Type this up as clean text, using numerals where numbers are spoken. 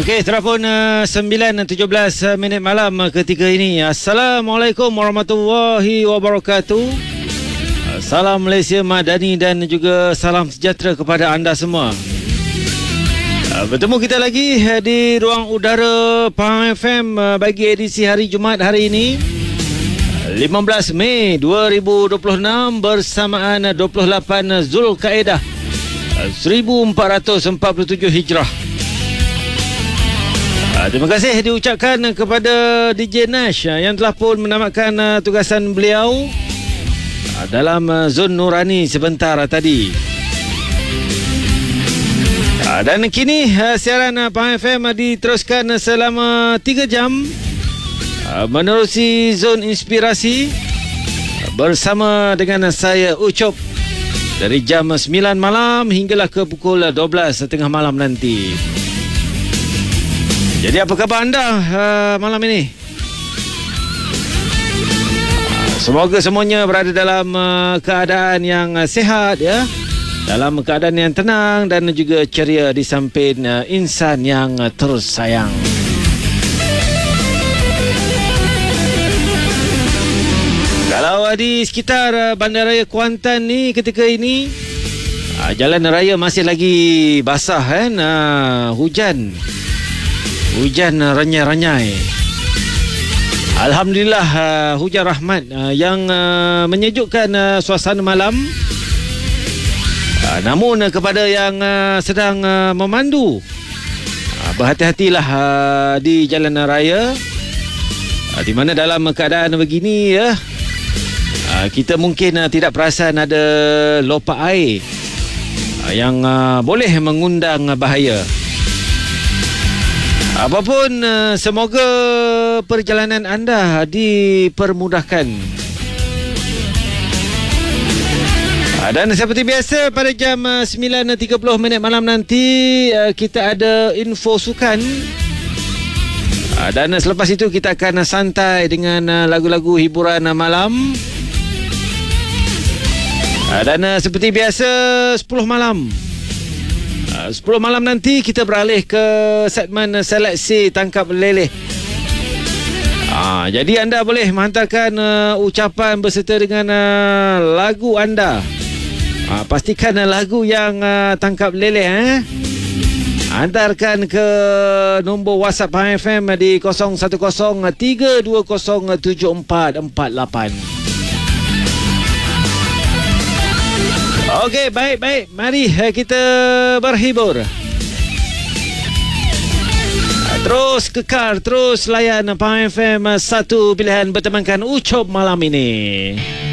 Okey, terapun 9.17 minit malam ketika ini. Assalamualaikum warahmatullahi wabarakatuh. Salam Malaysia Madani dan juga salam sejahtera kepada anda semua. Bertemu kita lagi di ruang udara Pahang FM bagi edisi hari Jumaat hari ini 15 Mei 2026 bersamaan 28 Zulkaedah 1447 Hijrah. Terima kasih diucapkan kepada DJ Nash yang telah pun menamatkan tugasan beliau dalam zon Nurani sebentar tadi. Dan kini siaran Pahang FM diteruskan selama 3 jam menerusi zon inspirasi bersama dengan saya Ucop dari jam 9 malam hinggalah ke pukul 12.30 malam nanti. Jadi apa khabar anda malam ini? Semoga semuanya berada dalam keadaan yang sihat ya, dalam keadaan yang tenang dan juga ceria di samping insan yang terus sayang. Kalau di sekitar Bandaraya Kuantan ni ketika ini jalan raya masih lagi basah kan, Hujan renyai-renyai. Alhamdulillah hujan rahmat yang menyejukkan suasana malam. Namun kepada yang sedang memandu, berhati-hatilah di jalan raya, di mana dalam keadaan begini ya, kita mungkin tidak perasan ada lopak air yang boleh mengundang bahaya. Apapun, semoga perjalanan anda dipermudahkan. Dan seperti biasa pada jam 9.30 minit malam nanti kita ada info sukan. Dan selepas itu kita akan santai dengan lagu-lagu hiburan malam. Dan seperti biasa 10 malam. 10 malam nanti kita beralih ke segmen seleksi tangkap leleh. Jadi anda boleh menghantarkan ucapan berserta dengan lagu anda. Pastikan lagu yang tangkap leleh hantarkan ke nombor WhatsApp Pahang FM di 0103207448. Okey, baik. Mari kita berhibur. Terus kekal, terus layan Pahang FM, satu pilihan bertemankan Ucop malam ini.